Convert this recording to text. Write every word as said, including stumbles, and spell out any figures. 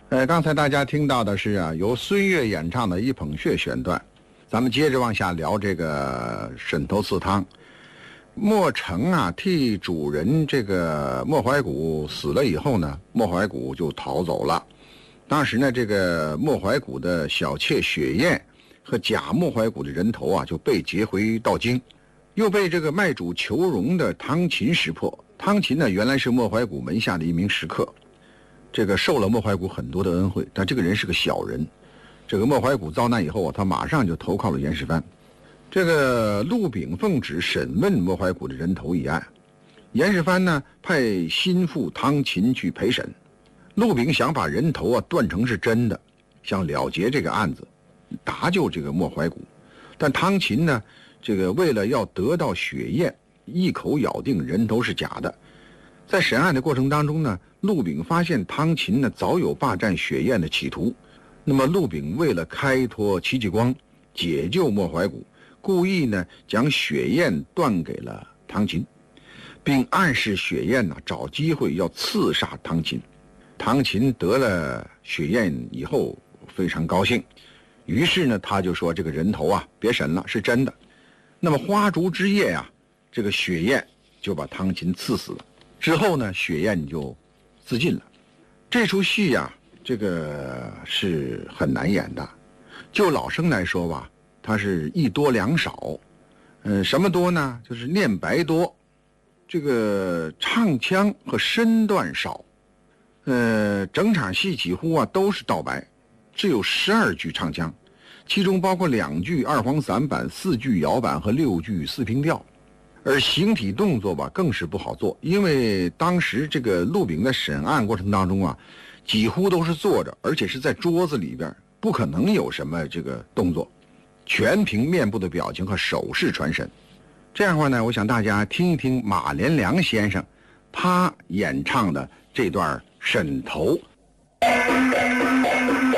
呃，刚才大家听到的是啊，由孙越演唱的《一捧血》选段。咱们接着往下聊这个沈头刺汤。莫成啊，替主人这个莫怀古死了以后呢，莫怀古就逃走了。当时呢，这个莫怀古的小妾雪雁和假莫怀古的人头啊，就被劫回道京，又被这个卖主求荣的汤勤识破。汤勤呢，原来是莫怀古门下的一名食客，这个受了莫怀古很多的恩惠，但这个人是个小人。这个莫怀古遭难以后啊，他马上就投靠了严世蕃。这个陆炳奉旨审问莫怀古的人头一案，严世蕃呢派心腹汤勤去陪审。陆炳想把人头啊断成是真的，想了结这个案子，搭救这个莫怀古。但汤勤呢，这个为了要得到血验，一口咬定人头是假的。在审案的过程当中呢，陆炳发现汤勤呢早有霸占血验的企图。那么陆炳为了开脱戚继光，解救莫怀古，故意呢将血验断给了汤勤，并暗示血验呢找机会要刺杀汤勤。汤勤得了血验以后非常高兴，于是呢他就说这个人头啊别审了，是真的。那么花烛之夜啊，这个血验就把汤勤刺死了。之后呢，血验就自尽了。这出戏呀、啊，这个是很难演的。就老生来说吧，它是一多两少。嗯、呃，什么多呢？就是念白多，这个唱腔和身段少。呃，整场戏几乎啊都是道白，只有十二句唱腔，其中包括两句二黄散板、四句摇板和六句四平调。而形体动作吧更是不好做，因为当时这个陆炳在审案过程当中啊，几乎都是坐着，而且是在桌子里边，不可能有什么这个动作，全凭面部的表情和手势传神。这样的话呢，我想大家听一听马连良先生他演唱的这段沈头。